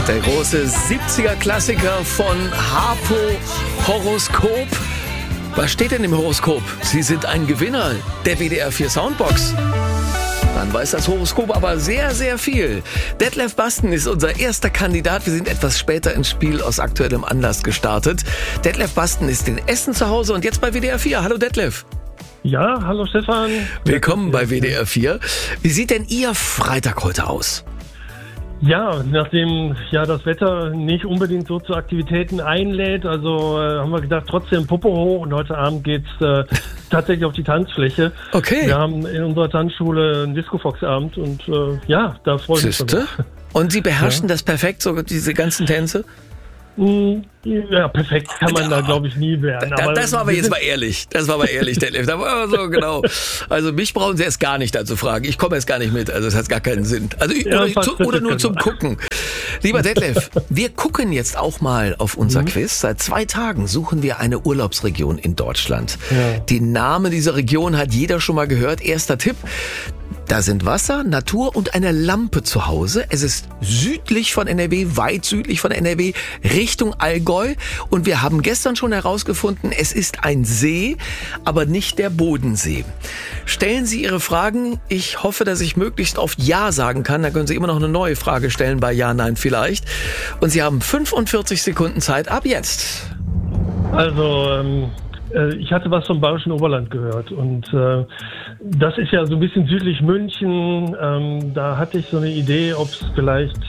Der große 70er-Klassiker von Harpo, Horoskop. Was steht denn im Horoskop? Sie sind ein Gewinner der WDR 4 Soundbox. Dann weiß das Horoskop aber sehr, sehr viel. Detlef Basten ist unser erster Kandidat. Wir sind etwas später ins Spiel aus aktuellem Anlass gestartet. Detlef Basten ist in Essen zu Hause und jetzt bei WDR 4. Hallo Detlef. Ja, hallo Stefan. Willkommen bei WDR 4. Wie sieht denn Ihr Freitag heute aus? Ja, nachdem das Wetter nicht unbedingt so zu Aktivitäten einlädt, also haben wir gedacht, trotzdem Popo hoch, und heute Abend geht's tatsächlich auf die Tanzfläche. Okay. Wir haben in unserer Tanzschule einen Disco-Fox-Abend und da freue ich mich schon. Und Sie beherrschen das perfekt, so diese ganzen Tänze? Ja, perfekt kann man da, glaube ich, nie werden. Aber das war aber jetzt mal ehrlich. Das war aber ehrlich, Detlef. Da war so, genau. Also mich brauchen Sie erst gar nicht dazu fragen. Ich komme jetzt gar nicht mit. Also das hat gar keinen Sinn. Also oder nur zum Gucken. Lieber Detlef, wir gucken jetzt auch mal auf unser Quiz. Seit 2 Tagen suchen wir eine Urlaubsregion in Deutschland. Ja. Den Namen dieser Region hat jeder schon mal gehört. Erster Tipp. Da sind Wasser, Natur und eine Lampe zu Hause. Es ist südlich von NRW, weit südlich von NRW, Richtung Allgäu. Und wir haben gestern schon herausgefunden, es ist ein See, aber nicht der Bodensee. Stellen Sie Ihre Fragen. Ich hoffe, dass ich möglichst oft Ja sagen kann. Dann können Sie immer noch eine neue Frage stellen bei Ja, Nein, vielleicht. Und Sie haben 45 Sekunden Zeit ab jetzt. Also, ich hatte was vom Bayerischen Oberland gehört und das ist ja so ein bisschen südlich München. Da hatte ich so eine Idee, ob es vielleicht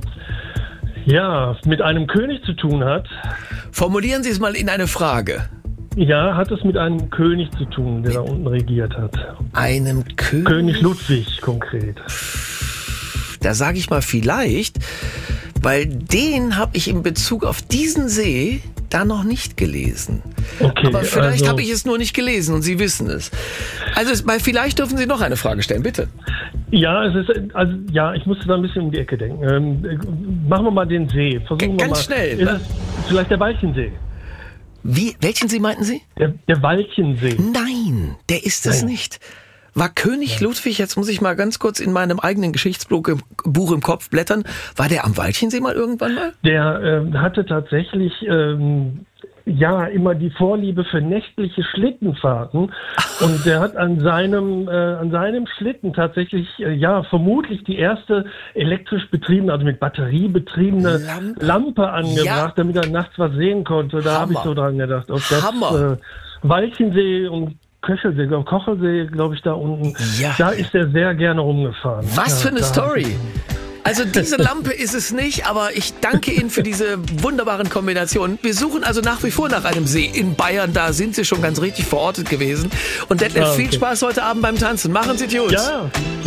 mit einem König zu tun hat. Formulieren Sie es mal in eine Frage. Ja, hat es mit einem König zu tun, der da unten regiert hat. Einem König? König Ludwig konkret. Da sage ich mal vielleicht, weil den habe ich in Bezug auf diesen See da noch nicht gelesen. Okay, aber vielleicht habe ich es nur nicht gelesen und Sie wissen es. Also vielleicht dürfen Sie noch eine Frage stellen, bitte. Ja, ich musste da ein bisschen um die Ecke denken. Machen wir mal den See. Versuchen wir mal. Ganz schnell. Ist es vielleicht der Walchensee? Wie? Welchen See meinten Sie? Der Walchensee. Nein, der ist es nicht. War König Ludwig, jetzt muss ich mal ganz kurz in meinem eigenen Geschichtsbuch im Kopf blättern, war der am Walchensee mal irgendwann mal? Der hatte tatsächlich immer die Vorliebe für nächtliche Schlittenfahrten und der hat an seinem Schlitten tatsächlich vermutlich die erste elektrisch betriebene, also mit Batterie betriebene Lampe angebracht, damit er nachts was sehen konnte. Da habe ich so dran gedacht. Hammer. Walchensee und Kochelsee, glaube ich, da unten. Ja. Da ist er sehr gerne rumgefahren. Was für eine Story! Also diese Lampe ist es nicht, aber ich danke Ihnen für diese wunderbaren Kombinationen. Wir suchen also nach wie vor nach einem See in Bayern. Da sind Sie schon ganz richtig verortet gewesen. Und Detlef, viel Spaß heute Abend beim Tanzen. Machen Sie es gut. Ja.